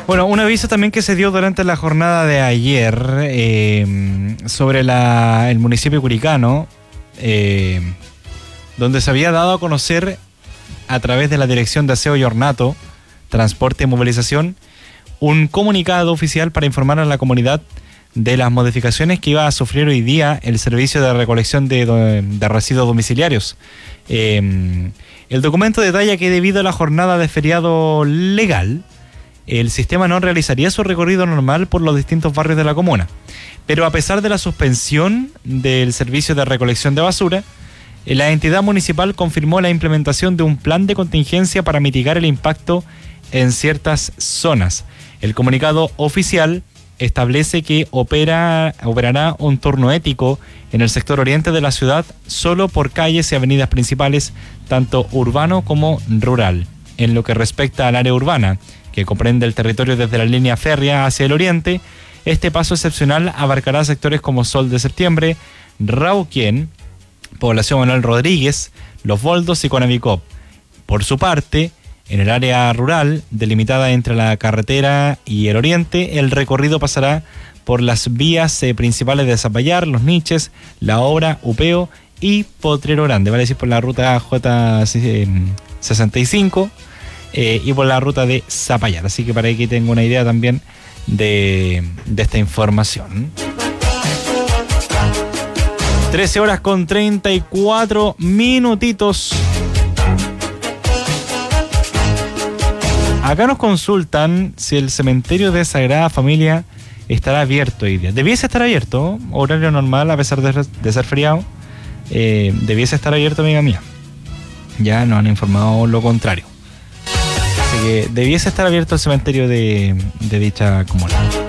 Bueno, un aviso también que se dio durante la jornada de ayer sobre el municipio curicano, donde se había dado a conocer a través de la Dirección de Aseo y Ornato, Transporte y Movilización, un comunicado oficial para informar a la comunidad de las modificaciones que iba a sufrir hoy día el servicio de recolección de residuos domiciliarios. El documento detalla que debido a la jornada de feriado legal, el sistema no realizaría su recorrido normal por los distintos barrios de la comuna. Pero a pesar de la suspensión del servicio de recolección de basura, la entidad municipal confirmó la implementación de un plan de contingencia para mitigar el impacto en ciertas zonas. El comunicado oficial establece que operará un turno ético en el sector oriente de la ciudad solo por calles y avenidas principales, tanto urbano como rural. En lo que respecta al área urbana, que comprende el territorio desde la línea férrea hacia el oriente, este paso excepcional abarcará sectores como Sol de Septiembre, Rauquén, Población Manuel Rodríguez, Los Boldos y Conavicop. Por su parte, en el área rural, delimitada entre la carretera y el oriente, el recorrido pasará por las vías principales de Zapallar, Los Niches, La Obra, Upeo y Potrero Grande, vale decir por la ruta J65 y por la ruta de Zapallar. Así que para que tenga una idea también de esta información. 13 horas con 34 minutitos. Acá nos consultan si el cementerio de Sagrada Familia estará abierto hoy día. Debiese estar abierto, horario normal a pesar de ser feriado. Debiese estar abierto, amiga mía. Ya nos han informado lo contrario. Así que debiese estar abierto el cementerio de dicha comuna.